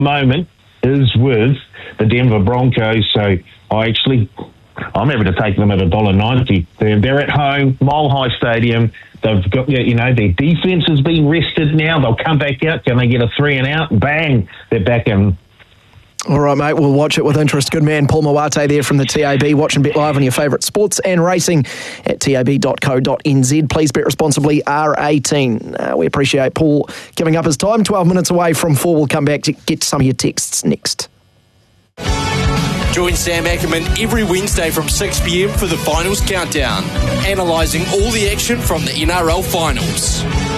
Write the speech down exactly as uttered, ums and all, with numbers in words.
moment is with the Denver Broncos. So I actually, I'm happy to take them at one dollar ninety. They're, they're at home, Mile High Stadium. They've got, you know, their defence has been rested now. They'll come back out. Can they get a three and out? Bang, they're back in. All right, mate, we'll watch it with interest. Good man, Paul Mawate there from the T A B. Watch and bet live on your favourite sports and racing at tab dot co dot n z. Please bet responsibly, R eighteen. Uh, we appreciate Paul giving up his time. twelve minutes away from four. We'll come back to get to some of your texts next. Join Sam Ackerman every Wednesday from six p m for the Finals Countdown, analysing all the action from the N R L Finals.